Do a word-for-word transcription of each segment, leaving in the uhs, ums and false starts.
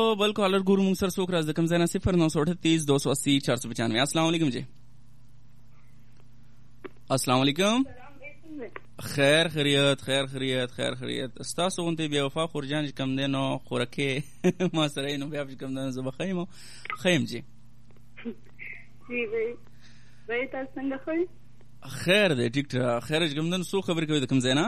बल कॉलर गुरु मुंगसर सोख राज दकम ज़ैना सिफर नौ सौ अठतीस दो सौ अस्सी चार सौ पचानवे। अस्सलाम वालेकुम जी। अस्सलाम वालेकुम। खैर खैरियत खैर खैरियत खैर खैरियत स्तासो उनते बेवफा खुरजान कम देनो खुरके ما سره نو بیا کم دنه زو بخیم خیم جی جی بھائی بھائی تاسو څنګه خو خیر دی ټیک ټاک خیر کم دنه سو خبر کوي د کم زینا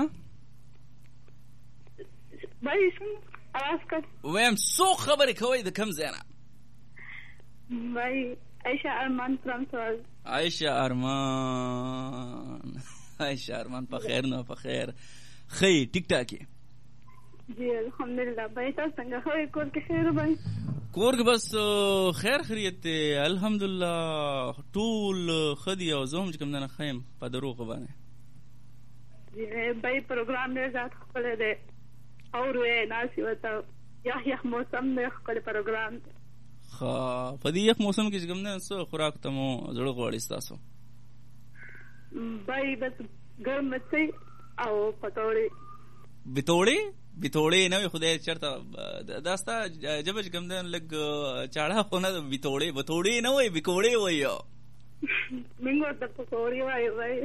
بھائی څنګه आवाज کړ ویم سو خبر کوي د کم زینا بھائی عائشہ ارمان فرام سوال عائشہ ارمان عائشہ ارمان په خیر نو په خیر خی ټیک ټاک جی الحمدلله بھائی تاسو څنګه خو کور کې خیر بھائی کور کې بس خیر خیریت الحمدلله ټول خدي او زوم چې کوم نه خیم په دروغ باندې جی بھائی پروګرام نه ځات خپل دی اور وې ناسي وته یا یا موسم نه خپل پروګرام خا په دې یخ موسم کې کوم نه څه خوراک ته مو زړه غوړی تاسو بھائی بس ګرم مڅي او پټوړي بتوړي بتوړي نه خدای چرته داستا جبج کوم نه لګ چاړه خو نه بتوړي بتوړي نه وای بکوړي وایو منګو ته پکوړي وای وای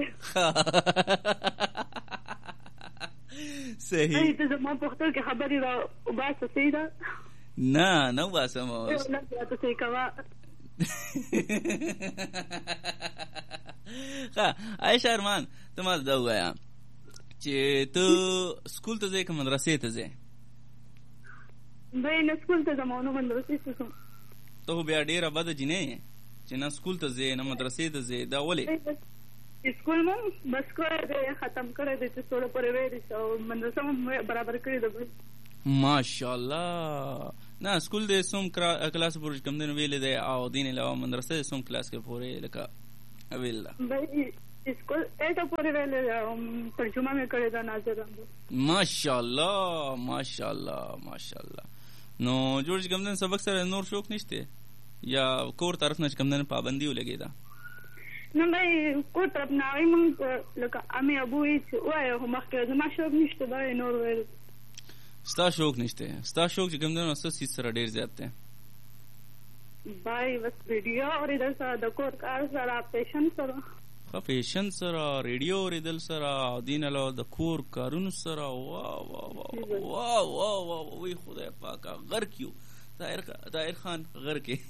صحیح ته زما په خپل کې خبري را او باسه سیدا نه نه واسه مو نه تاسو کوا ها عائشہ ارمان ته ما دا وایا چې ته سکول ته ځې که مدرسې ته ځې بھائی نه سکول ته ځم نو مدرسې ته ځم ته خو بیا ډېره بده جینۍ یې چې نه سکول ته ځې نه مدرسې ته ځې دا ولې سکول مو بس کړی دی ختم کړی دی چې څوړه پورې ویلی او مدرسه مو برابر کړې ده بھائی ماشاءالله نه سکول د سوم کلاس پورې کوم دین ویلې دی او دین علاوه مدرسې سوم کلاس کې پورې لکه ویل بھائی اسکول ایټه پورې ویلې ترجمه مې کړې ده ناظر ماشاءالله ماشاءالله ماشاءالله نو جوړ کوم دین سبق سره نور شوق نشته یا کور طرف نه کوم دین پابندي ولګي دا نه بھائی کور طرف نه وایم لکه امي ابو هیڅ وایي هم مخکې زما شوق نشته بھائی نور ویل ستا شوق نشته ستا شوق چې کوم دین اوس سیس سره ډیر زیات دی بھائی بس ویډیو اوریدل سره د کور کار سره پیشن سره پیشن سره ریډیو اوریدل سره دین علاوه د کور کارونو سره واه واه واه واه واه وی خدای پاکه غر کیو طاهر طاهر خان غر کې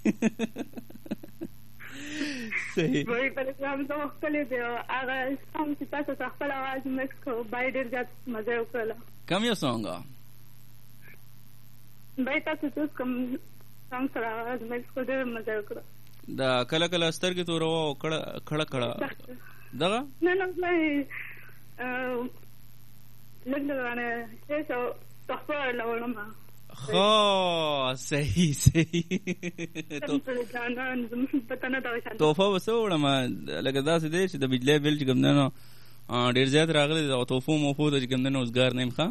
صحیح وای په اسلام ته وختلې دی هغه سم چې تاسو خپل आवाज مکس کو بای ډیر ځات مزه وکړه کوم یو سونګ بای تاسو څه کوم څنګه سره आवाज مکس کو ډیر مزه وکړه دا کله کله سترګې تو ورو کړه کړه کړه دغه نه نه بای لګلغانه څه تخفر لولم خو صحیح صحیح توفه وسه وړم لکه داسې دی چې د بجلی بل چې کوم نه ډېر زیات راغلی او توفو موفو ته چې کوم نه اوسګار نه یم ښه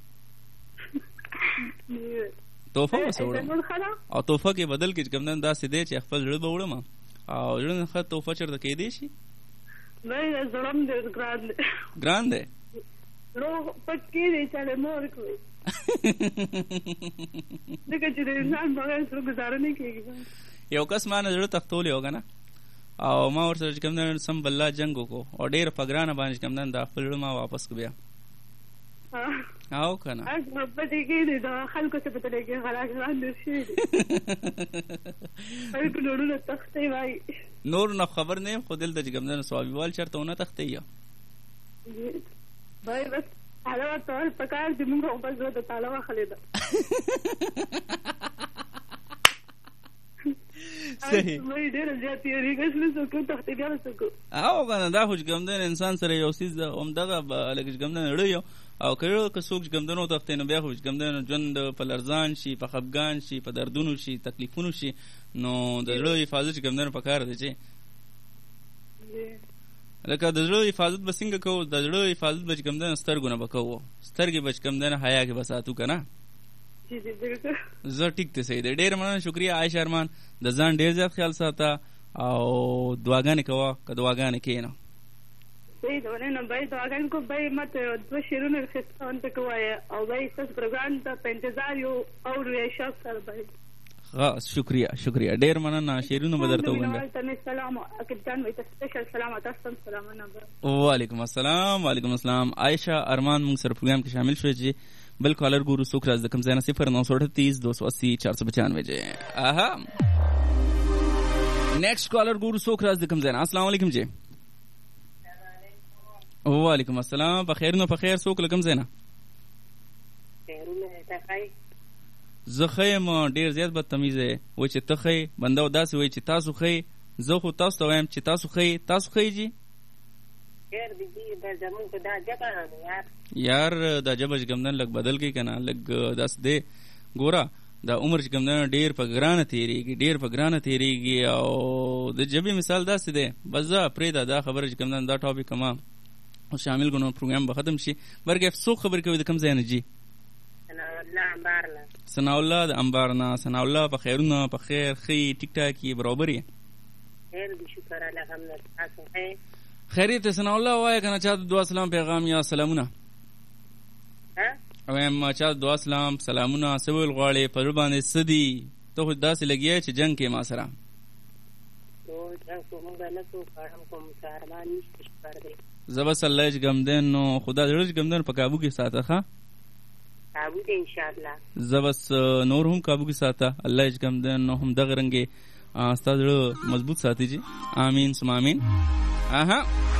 توفه وسه وړم او توفه کې بدل کې چې کوم نه داسې دی چې خپل زړه به وړم او زړه نه ښه توفه چېرته کېدی شي زړه م ډېر ګران دی ګران دی زړه پټ کېدی چاله مور کوي دغه چې د انسان بغیر سره گزاره نه کېږي یو کس ما نه زړه تختولی و که نه او ما ورسره چې کوم دی سم بالله جنګ وکړو او ډېر په ګرانه باندې چې کوم دی دا خپل زړه ما واپس کړو بیا او که نه محبت یې کېدی د خلکو څه پته لګي خلاص ګران ډېر شوي دي خلکو نورونه تختوي وایي نور نه خبر نه یم خو دلته چې کوم دی صحابیوال چېرته ونه تختوي بھائی بس حالا طور پکار دی مونږ هم بس د تعالی واخلې ده صحیح وای ډېر زیات یې ریګس نه سکو تخته ګر سکو او کنه دا خو کوم د انسان سره یو سیز هم دغه لکه کوم د نړۍ او کړه که څوک کوم د نو تخته نه بیا خو کوم د ژوند په لرزان شي په خفګان شي په دردونو شي تکلیفونو شي نو د زړه حفاظت کوم د په کار دی چې لکه د زړه حفاظت به څنګه کوو د زړه حفاظت به کوم د سترګو نه به کوو سترګې به کوم د حیا کې به ساتو که نه زه ټیک ته صحیح دی ډېر مننه شکریه عایشه ارمان د ځان ډېر زیات خیال ساته او دعاګانې کوه که دعاګانې کښېنه صحیح ده ونه بھائی دعاګانې کو بھائی ماته دوه شعرونه ښایسته ورته ووایه او بھائی ستاسو پروګرام ته په انتظار یو اورو یې شوق سره بھائی خاص شکریا شکریا ډیر مننه شیرونه به درته وګڼم. سلام اکد جان وایته سپیشل سلام تاسو سلامونه. وعلیکم السلام وعلیکم السلام. عائشہ ارمان موږ سره پروګرام کې شامل شوه چې بل کالر ګورو څوک راز د کوم ځای نه صفر نو سو اٹھتیس دو سو اسی چار سو پچانوے جی. اها نیکسٹ کالر ګورو څوک راز د کوم ځای نه. السلام علیکم جی. وعلیکم السلام. په خیر نو په خیر څوک لکم ځای نه. زه خیم ډیر زیات بدتمیز دی وای چې ته خی بنده داسې وای چې تاسو خی زه خو تاسو ته وایم چې تاسو خی تاسو خی جی خیر دی جی دا زمون په دا جګه یار یار دا جبج ګمدن لګ بدل کی کنه لګ داس دی ګورا دا عمر ګمدن ډیر په ګرانه تیریږي ډیر په ګرانه تیریږي او د جبې مثال داسې دی بس پرې دا دا خبره ګمدن دا ټاپک ما شامل غنو پروګرام به ختم شي برګه افسوس خبر کوي د کم ځای نه جی. ثنا الله د انبارنا. ثنا الله په خیرونه په خیر خی ټیک ټاک یې برابر یې خیر دې شکر الحمدلله. تاسو خیر خیریت ثنا الله وای کنه چا دعا سلام پیغام یا سلامونه ها وایم چا دعا سلام سلامونه سوال غواړي پر باندې سدي ته خو داسې لګیا چې جنگ کې ما سره تو تاسو موږ نه څو کارم کوم سارمان نشته شکر دې زبر الله جګمدن نو خدا دې جګمدن په काबू کې ساته ښه काबू दे इंशाल्लाह. زبس نور هم काबू کې ساته الله جګمدن نو هم دغه رنګه ستاسو مضبوط ساتي جی. امين ثم امين. اها